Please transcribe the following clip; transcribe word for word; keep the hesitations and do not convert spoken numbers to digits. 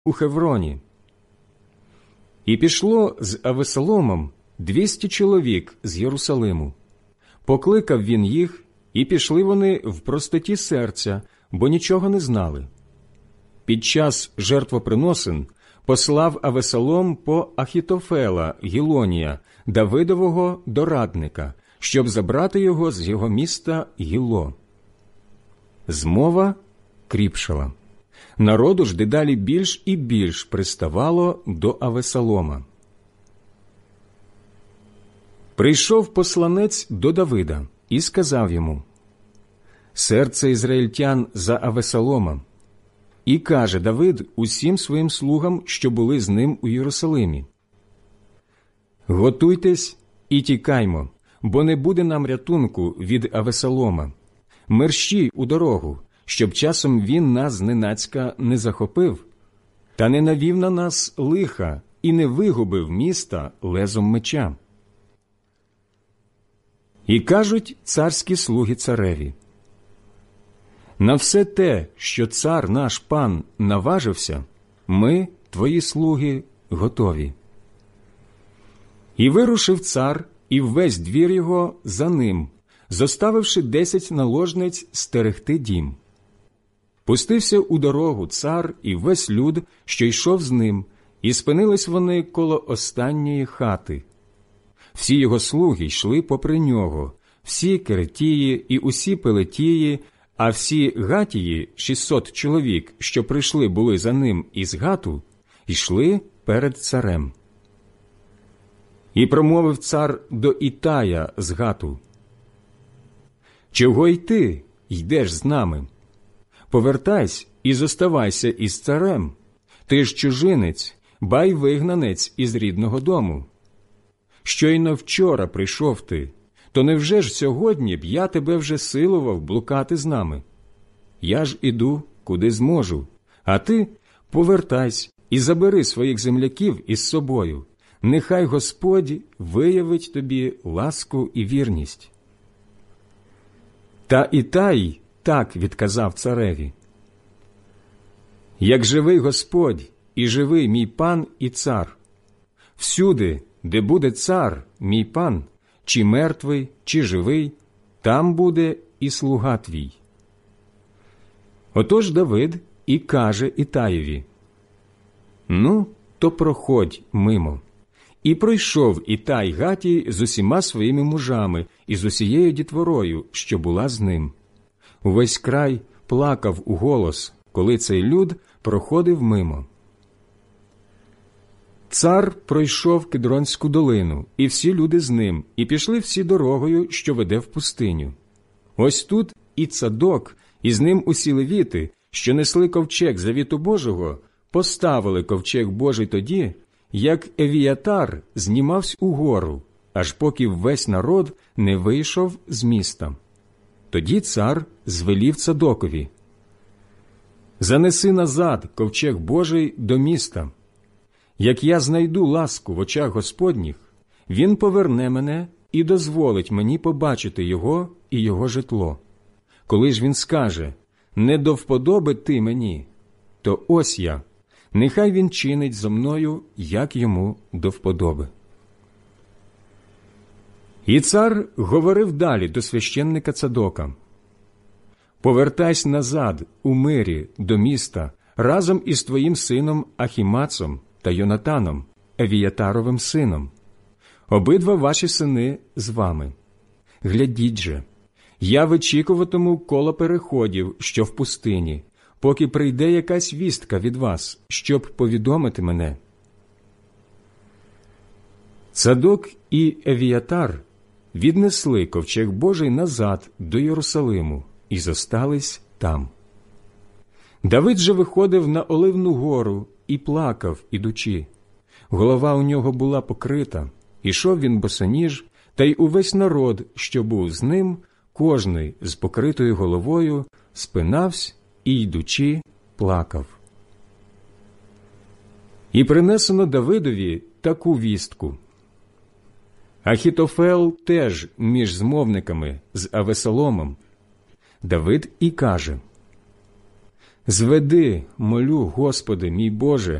у Хевроні. І пішло з Авесоломом двісті чоловік з Єрусалиму. Покликав він їх, і пішли вони в простоті серця, бо нічого не знали. Під час жертвоприносин послав Авесолом по Ахітофела Гілонія, Давидового дорадника, щоб забрати його з його міста Гіло. Змова кріпшала. Народу ж дедалі більш і більш приставало до Авесолома. Прийшов посланець до Давида і сказав йому: «Серце ізраїльтян за Авесолома». І каже Давид усім своїм слугам, що були з ним у Єрусалимі: «Готуйтесь і тікаймо, бо не буде нам рятунку від Авесолома. Мерщій у дорогу, щоб часом він нас зненацька не захопив, та не навів на нас лиха і не вигубив міста лезом меча». І кажуть царські слуги цареві: «На все те, що цар наш пан наважився, ми, твої слуги, готові». І вирушив цар і весь двір його за ним, зоставивши десять наложниць стерегти дім. Пустився у дорогу цар і весь люд, що йшов з ним, і спинились вони коло останньої хати. Всі його слуги йшли попри нього, всі керетії і усі пелетії, а всі гатії, шістсот чоловік, що прийшли були за ним із Гату, йшли перед царем. І промовив цар до Ітая з Гату: «Чого й ти йдеш з нами? Повертайся і зоставайся із царем. Ти ж чужинець, ба й вигнанець із рідного дому. Щойно вчора прийшов ти, то невже ж сьогодні б я тебе вже силував блукати з нами? Я ж іду, куди зможу, а ти повертайся і забери своїх земляків із собою. Нехай Господь виявить тобі ласку і вірність». Та Ітай так відказав цареві: «Як живий Господь і живий мій пан і цар, всюди, де буде цар, мій пан, чи мертвий, чи живий, там буде і слуга твій». Отож Давид і каже Ітаєві: «Ну, то проходь мимо». І пройшов Ітай Гатій з усіма своїми мужами і з усією дітворою, що була з ним. Увесь край плакав у голос, коли цей люд проходив мимо. Цар пройшов Кидронську долину, і всі люди з ним, і пішли всі дорогою, що веде в пустиню. Ось тут і Цадок, і з ним усі левіти, що несли ковчег завіту Божого, поставили ковчег Божий тоді, як Евіятар знімався угору, аж поки весь народ не вийшов з міста. Тоді цар звелів Цадокові: «Занеси назад ковчег Божий до міста. Як я знайду ласку в очах Господніх, він поверне мене і дозволить мені побачити його і його житло. Коли ж він скаже: не до вподоби ти мені, то ось я, нехай він чинить зо мною, як йому до вподоби». І цар говорив далі до священника Цадока: «Повертайся назад у мирі до міста разом із твоїм сином Ахімацом та Йонатаном, Евіятаровим сином. Обидва ваші сини з вами. Глядіть же, я вичікуватиму коло переходів, що в пустині, поки прийде якась вістка від вас, щоб повідомити мене». Цадок і Евіятар віднесли ковчег Божий назад до Єрусалиму і зостались там. Давид же виходив на Оливну гору і плакав, ідучи. Голова у нього була покрита, ішов він босоніж, та й увесь народ, що був з ним, кожний з покритою головою, спинавсь і, йдучи, плакав. І принесено Давидові таку вістку: Ахітофел теж між змовниками з Авесоломом. Давид і каже: Зведи, молю, Господи, мій Боже,